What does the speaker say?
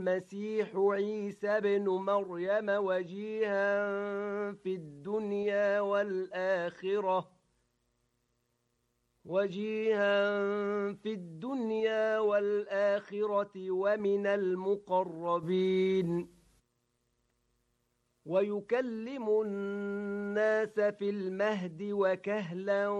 المسيح عيسى بن مريم وجيها في الدنيا والآخرة ومن المقربين ويكلم الناس في المهد وكهلا